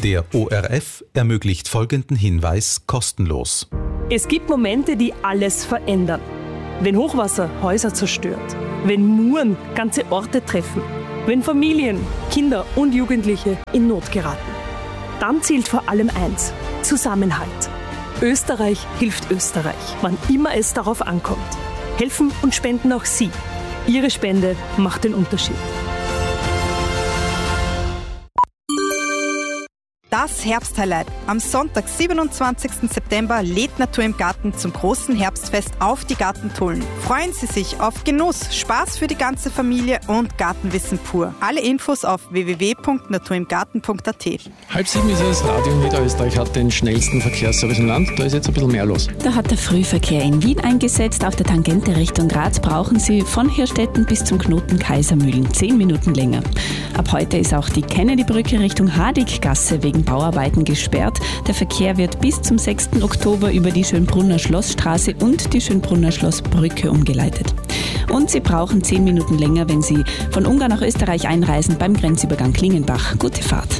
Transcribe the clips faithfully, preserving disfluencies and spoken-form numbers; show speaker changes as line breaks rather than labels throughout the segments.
Der O R F ermöglicht folgenden Hinweis kostenlos.
Es gibt Momente, die alles verändern. Wenn Hochwasser Häuser zerstört, wenn Muren ganze Orte treffen, wenn Familien, Kinder und Jugendliche in Not geraten. Dann zählt vor allem eins: Zusammenhalt. Österreich hilft Österreich, wann immer es darauf ankommt. Helfen und spenden auch Sie. Ihre Spende macht den Unterschied.
Das Herbsthighlight. Am Sonntag, siebenundzwanzigsten September, lädt Natur im Garten zum großen Herbstfest auf die Gartentollen. Freuen Sie sich auf Genuss, Spaß für die ganze Familie und Gartenwissen pur. Alle Infos auf w w w punkt naturimgarten punkt a t.
Halb sieben ist es, Radio Niederösterreich hat den schnellsten Verkehrsservice im Land. Da ist jetzt ein bisschen mehr los.
Da hat der Frühverkehr in Wien eingesetzt. Auf der Tangente Richtung Graz brauchen Sie von Hirstetten bis zum Knoten Kaisermühlen zehn Minuten länger. Ab heute ist auch die Kennedy-Brücke Richtung Hadiggasse wegen Bauarbeiten gesperrt. Der Verkehr wird bis zum sechsten Oktober über die Schönbrunner Schlossstraße und die Schönbrunner Schlossbrücke umgeleitet. Und Sie brauchen zehn Minuten länger, wenn Sie von Ungarn nach Österreich einreisen beim Grenzübergang Klingenbach. Gute Fahrt.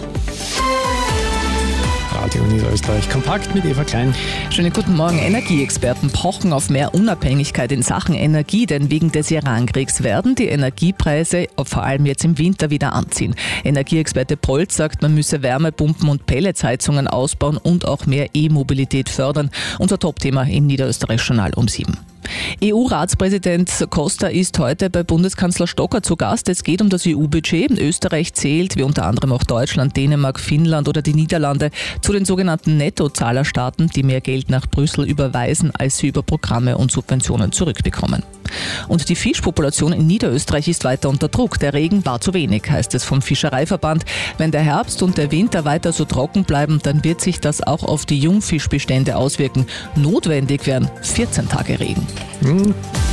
Radio Niederösterreich kompakt mit Eva Klein.
Schönen guten Morgen. Energieexperten pochen auf mehr Unabhängigkeit in Sachen Energie, denn wegen des Irankriegs werden die Energiepreise vor allem jetzt im Winter wieder anziehen. Energieexperte Polt sagt, man müsse Wärmepumpen und Pelletsheizungen ausbauen und auch mehr E-Mobilität fördern. Unser Topthema im Niederösterreich-Journal um sieben. E U-Ratspräsident Costa ist heute bei Bundeskanzler Stocker zu Gast. Es geht um das E U-Budget. Österreich zählt, wie unter anderem auch Deutschland, Dänemark, Finnland oder die Niederlande, zu den sogenannten Nettozahlerstaaten, die mehr Geld nach Brüssel überweisen, als sie über Programme und Subventionen zurückbekommen. Und die Fischpopulation in Niederösterreich ist weiter unter Druck. Der Regen war zu wenig, heißt es vom Fischereiverband. Wenn der Herbst und der Winter weiter so trocken bleiben, dann wird sich das auch auf die Jungfischbestände auswirken. Notwendig wären vierzehn Tage Regen.
Hm.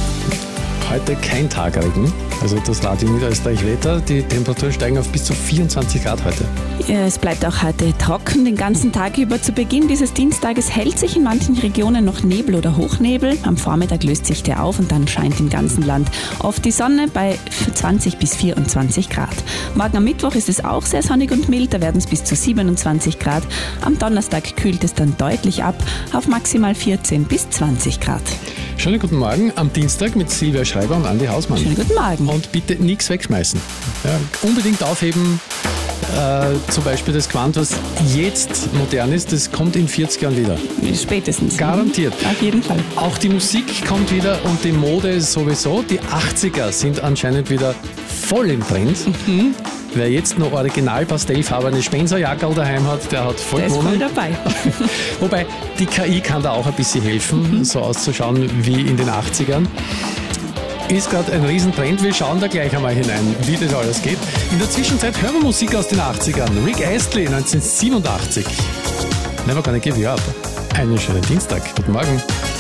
Heute kein Tagregen, also das Radio Niederösterreich Wetter. Die Temperaturen steigen auf bis zu vierundzwanzig Grad heute.
Ja, es bleibt auch heute trocken den ganzen Tag über. Zu Beginn dieses Dienstages hält sich in manchen Regionen noch Nebel oder Hochnebel. Am Vormittag löst sich der auf und dann scheint im ganzen Land oft die Sonne bei zwanzig bis vierundzwanzig Grad. Morgen am Mittwoch ist es auch sehr sonnig und mild, da werden es bis zu siebenundzwanzig Grad. Am Donnerstag kühlt es dann deutlich ab auf maximal vierzehn bis zwanzig Grad.
Schönen guten Morgen am Dienstag mit Silvia Schreiber und Andi Hausmann.
Schönen guten Morgen.
Und bitte nichts wegschmeißen. Ja, unbedingt aufheben, äh, zum Beispiel das Quant, was jetzt modern ist, das kommt in vierzig Jahren wieder.
Spätestens.
Garantiert.
Auf jeden Fall.
Auch die Musik kommt wieder und die Mode sowieso. Die achtziger sind anscheinend wieder voll im Trend. Mhm. Wer jetzt noch original pastellfarbene Spencerjackerl daheim hat, der hat voll
der
gewonnen.
Der ist voll dabei.
Wobei, die K I kann da auch ein bisschen helfen, mhm. so auszuschauen wie in den achtzigern. Ist gerade ein Riesentrend. Wir schauen da gleich einmal hinein, wie das alles geht. In der Zwischenzeit hören wir Musik aus den achtzigern. Rick Astley neunzehnhundertsiebenundachtzig. Never gonna give you up. Einen schönen Dienstag. Guten Morgen.